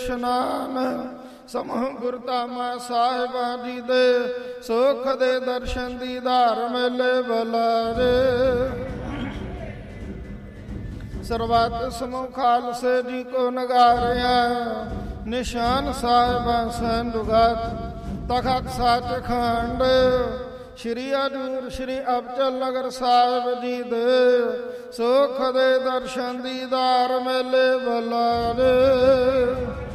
ਇਸ਼ਨਾਨ ਸਮੂਹ ਗੁਰਧਾਮਾ ਸਾਹਿਬਾਂ ਜੀ ਦੇ ਸੁਖ ਦੇ ਦਰਸ਼ਨ ਦੀਦਾਰ ਮੇਲੇ ਬੁਲਾਰੇ। ਸਰਬੱਤ ਸਮੂਹ ਖਾਲਸੇ ਜੀ ਕੋ ਨਗਾਰਿਆ ਨਿਸ਼ਾਨ ਸਾਹਿਬਾਂ ਸੰਦੁਗਤ ਤਖਤ ਸੱਚਖੰਡ ਸ਼੍ਰੀ ਹਜ਼ੂਰ ਸ਼੍ਰੀ ਅਬਚਲ ਨਗਰ ਸਾਹਿਬ ਜੀ ਦੇ ਸੁਖ ਦੇ ਦਰਸ਼ਨ ਦੀਦਾਰ ਮੇਲੇ ਬੁਲਾਰੇ।